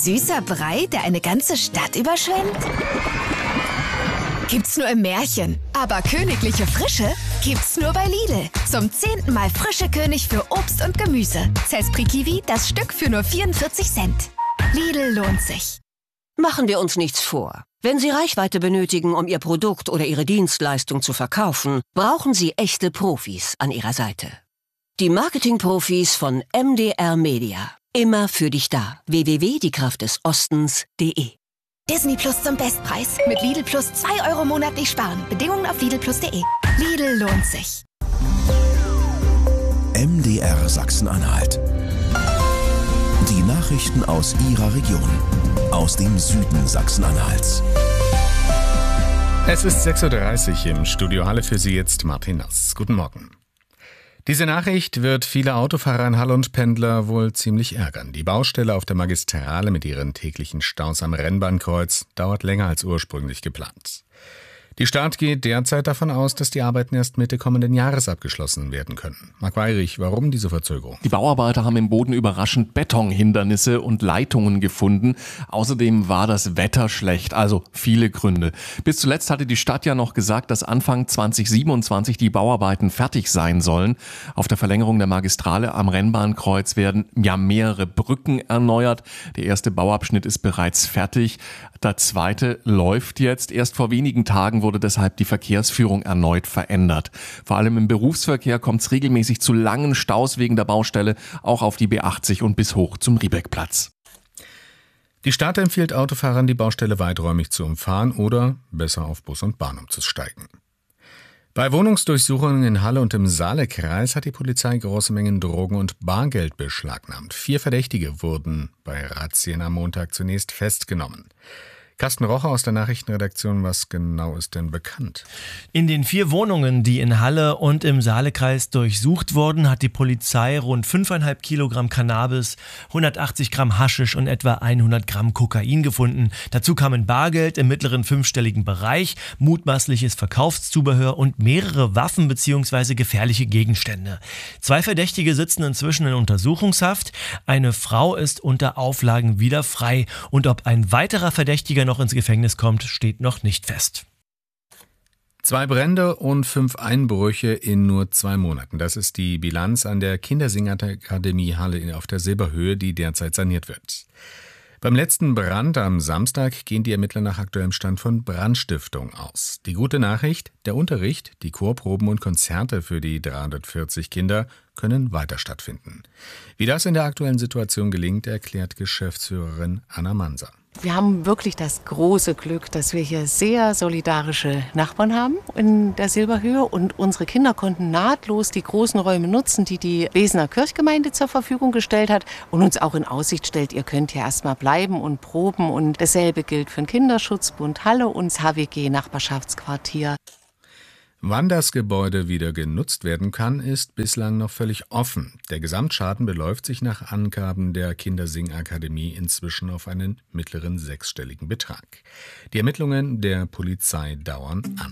Süßer Brei, der eine ganze Stadt überschwemmt? Gibt's nur im Märchen. Aber königliche Frische gibt's nur bei Lidl. Zum 10. Mal frische König für Obst und Gemüse. Zespri Kiwi, das Stück für nur 44 Cent. Lidl lohnt sich. Machen wir uns nichts vor. Wenn Sie Reichweite benötigen, um Ihr Produkt oder Ihre Dienstleistung zu verkaufen, brauchen Sie echte Profis an Ihrer Seite. Die Marketing-Profis von MDR Media. Immer für dich da. www.diekraftdesostens.de. Disney Plus zum Bestpreis. Mit Lidl Plus 2 Euro monatlich sparen. Bedingungen auf lidlplus.de. Lidl lohnt sich. MDR Sachsen-Anhalt. Die Nachrichten aus Ihrer Region. Aus dem Süden Sachsen-Anhalts. Es ist 6.30 Uhr im Studio Halle, für Sie jetzt Martin Nass. Guten Morgen. Diese Nachricht wird viele Autofahrer in Halle und Pendler wohl ziemlich ärgern. Die Baustelle auf der Magistrale mit ihren täglichen Staus am Rennbahnkreuz dauert länger als ursprünglich geplant. Die Stadt geht derzeit davon aus, dass die Arbeiten erst Mitte kommenden Jahres abgeschlossen werden können. Marc Weyrich, warum diese Verzögerung? Die Bauarbeiter haben im Boden überraschend Betonhindernisse und Leitungen gefunden. Außerdem war das Wetter schlecht, also viele Gründe. Bis zuletzt hatte die Stadt ja noch gesagt, dass Anfang 2027 die Bauarbeiten fertig sein sollen. Auf der Verlängerung der Magistrale am Rennbahnkreuz werden ja mehrere Brücken erneuert. Der erste Bauabschnitt ist bereits fertig. Der zweite läuft jetzt. Erst vor wenigen Tagen wurde deshalb die Verkehrsführung erneut verändert. Vor allem im Berufsverkehr kommt es regelmäßig zu langen Staus wegen der Baustelle, auch auf die B80 und bis hoch zum Riebeckplatz. Die Stadt empfiehlt Autofahrern, die Baustelle weiträumig zu umfahren oder besser auf Bus und Bahn umzusteigen. Bei Wohnungsdurchsuchungen in Halle und im Saalekreis hat die Polizei große Mengen Drogen und Bargeld beschlagnahmt. 4 Verdächtige wurden bei Razzien am Montag zunächst festgenommen. Carsten Rocher aus der Nachrichtenredaktion, was genau ist denn bekannt? In den 4 Wohnungen, die in Halle und im Saalekreis durchsucht wurden, hat die Polizei rund 5,5 Kilogramm Cannabis, 180 Gramm Haschisch und etwa 100 Gramm Kokain gefunden. Dazu kamen Bargeld im mittleren 5-stelligen Bereich, mutmaßliches Verkaufszubehör und mehrere Waffen bzw. gefährliche Gegenstände. 2 Verdächtige sitzen inzwischen in Untersuchungshaft. Eine Frau ist unter Auflagen wieder frei. Und ob ein weiterer Verdächtiger noch ins Gefängnis kommt, steht noch nicht fest. 2 Brände und 5 Einbrüche in nur 2 Monaten. Das ist die Bilanz an der Kindersingerakademie Halle auf der Silberhöhe, die derzeit saniert wird. Beim letzten Brand am Samstag gehen die Ermittler nach aktuellem Stand von Brandstiftung aus. Die gute Nachricht, der Unterricht, die Chorproben und Konzerte für die 340 Kinder können weiter stattfinden. Wie das in der aktuellen Situation gelingt, erklärt Geschäftsführerin Anna Manser. Wir haben wirklich das große Glück, dass wir hier sehr solidarische Nachbarn haben in der Silberhöhe und unsere Kinder konnten nahtlos die großen Räume nutzen, die die Wesener Kirchgemeinde zur Verfügung gestellt hat und uns auch in Aussicht stellt, ihr könnt hier erstmal bleiben und proben und dasselbe gilt für den Kinderschutzbund Halle und das HWG Nachbarschaftsquartier. Wann das Gebäude wieder genutzt werden kann, ist bislang noch völlig offen. Der Gesamtschaden beläuft sich nach Angaben der Kindersingakademie inzwischen auf einen mittleren 6-stelligen Betrag. Die Ermittlungen der Polizei dauern an.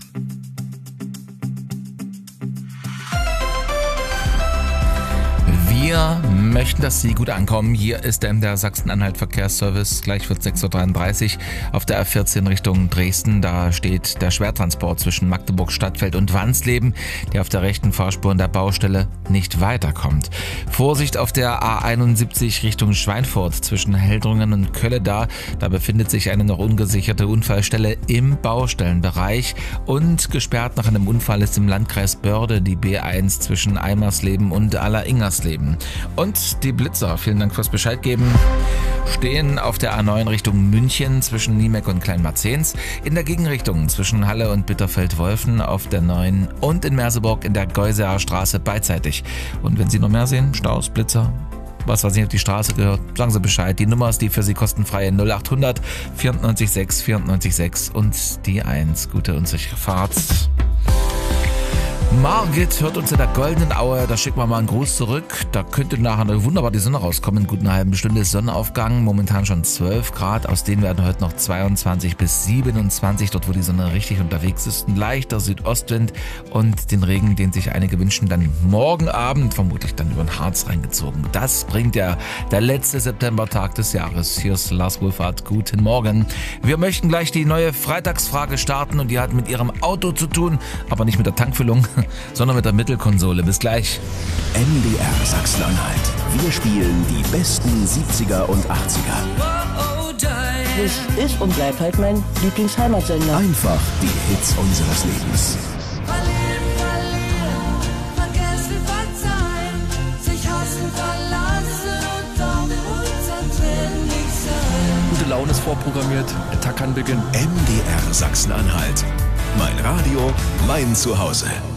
Wir möchten, dass Sie gut ankommen. Hier ist der MDR Sachsen-Anhalt Verkehrsservice. Gleich wird 6.33 Uhr auf der A14 Richtung Dresden. Da steht der Schwertransport zwischen Magdeburg, Stadtfeld und Wansleben, der auf der rechten Fahrspur in der Baustelle nicht weiterkommt. Vorsicht auf der A71 Richtung Schweinfurt zwischen Heldrungen und Kölleda. Da befindet sich eine noch ungesicherte Unfallstelle im Baustellenbereich. Und gesperrt nach einem Unfall ist im Landkreis Börde die B1 zwischen Eimersleben und Aller-Ingersleben. Und die Blitzer, vielen Dank fürs Bescheid geben, stehen auf der A9 Richtung München zwischen Niemeck und Kleinmarzens, in der Gegenrichtung zwischen Halle und Bitterfeld-Wolfen auf der 9 und in Merseburg in der Geuseer Straße beidseitig. Und wenn Sie noch mehr sehen, Staus, Blitzer, was nicht auf die Straße gehört, sagen Sie Bescheid. Die Nummer ist die für Sie kostenfreie 0800 94 6 94 6 und die 1. Gute und sichere Fahrt. Margit hört uns in der Goldenen Aue, da schicken wir mal einen Gruß zurück. Da könnte nachher wunderbar die Sonne rauskommen. In gut einer halben Stunde ist Sonnenaufgang, momentan schon 12 Grad. Aus denen werden heute noch 22 bis 27, dort wo die Sonne richtig unterwegs ist. Ein leichter Südostwind und den Regen, den sich einige wünschen, dann morgen Abend vermutlich dann über den Harz reingezogen. Das bringt ja der letzte Septembertag des Jahres. Hier ist Lars Wohlfahrt, guten Morgen. Wir möchten gleich die neue Freitagsfrage starten und die hat mit Ihrem Auto zu tun, aber nicht mit der Tankfüllung, sondern mit der Mittelkonsole. Bis gleich. MDR Sachsen-Anhalt. Wir spielen die besten 70er und 80er. Das ist und bleibt halt mein Lieblingsheimatsender. Einfach die Hits unseres Lebens. Gute Laune ist vorprogrammiert, der Tag kann beginnen. MDR Sachsen-Anhalt. Mein Radio, mein Zuhause.